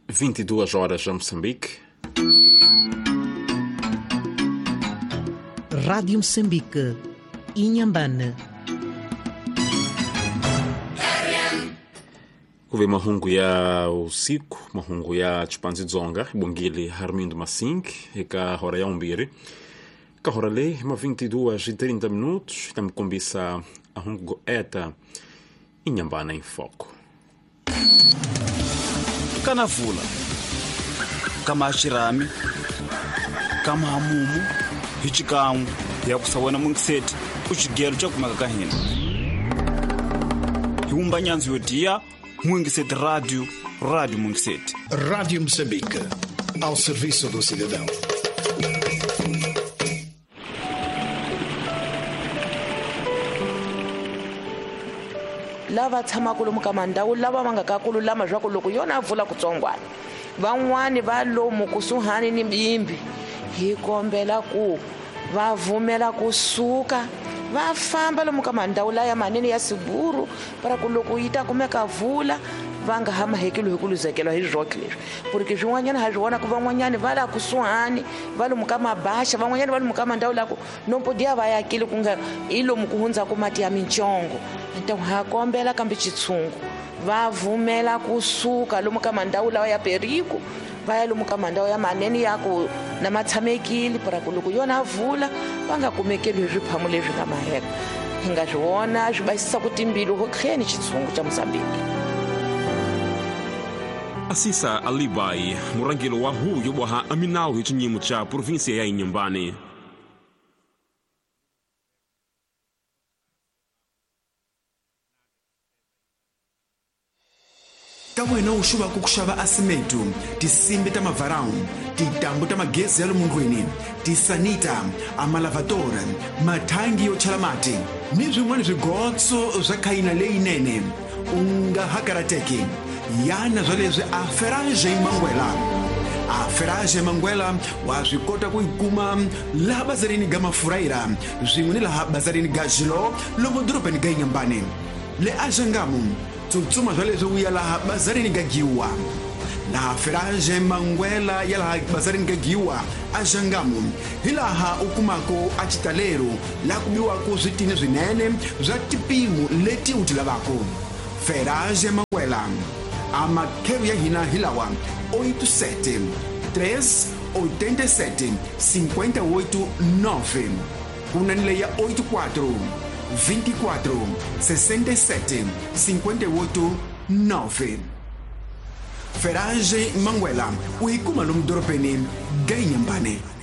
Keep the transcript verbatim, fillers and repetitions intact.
vinte e duas horas em Moçambique. Rádio Moçambique, Inhambane. Kuve mahungu ya usiku, mahungu ya Chipanzi Dzonga, Bongili Harmindo Masing, eka hora ya umbiri. Ka hora le, ma vinte e duas e trinta minutos, estamos combisa a hungu eta Inhambane em foco. Kanavula, kama Shirami, kama Hamumu, hichikamu ya kusawena mungiseti uchigero cha kumaka hina. Hiumba nyanzi yotia Mungiseti Rádio, Rádio Mungiseti. Rádio Moçambique, ao serviço do cidadão. Lava tshamaka lomu ka mandhawu lava va nga ka ku lulama swa ku loko yona vula kutsongwana van'wani va lomu kusuhani ni mbimbi hi kombela ku va vumela kusuka va famba lomu ka mandhawu la ya manene ya Siburu para ku loko yi ta kumeka vula va nga ha mahekelo hi ku luzekelwa hi zwoke leswi porque swin'wanyana ha swi vona ku van'wanyani va la kusuhani va lomu ka mabasha van'wanyani va lomu ka mandhawu lako nompodiya va yakile ku nga hi lomu ku hundza ku mati ya minchongo nto ha kombela kambe chitshungu va vumela kusuka lomu ka mandhawu lawa ya Periku va ya lomu ka mandhawu ya manene ya ku na matshamekile para ku loko yona vula va nga kumekeli hi swiphamu leswi nga maheka hi nga swi vona swi basisa ku timbili ho kheni chitshungu cha Moçambique. Asisa Alibai, murangelo wa huyo boha aminao hi chinyimo cha provinsia ya Inhambane. Kawena ushuba kukushaba asimetu, tisimbe ta mavarão, titambo ta magezi ya lumungwini, tisanita, amalavadora, matangi yo chalamati, nizu mwani zigotso za kaina lei nene, unga hakarateki, yana zaleze a Ferragem Manguela. A Ferragem Manguela wazikota kuiguma la bazarini gama furaira, zimuni la bazarini gajilo, lomo dropeni ga Inhambane. Le ajangamu, tutsuma zaleze uya la bazarini gagiwa. La Ferragem Manguela ya la bazarini gagiwa, ajangamu, hilaha ukumako achitalero, la kubiwa kuzitini zinene, za tipimu leti utilabako. Ferragem Manguela. A maqueria hina hilawa oito sete três oito sete cinco oito nove. Unanile ya oito quatro vinte e quatro sessenta e sete cinquenta e oito nove. Ferragem Manguela, o Ikuma no Doropene, Inhambane.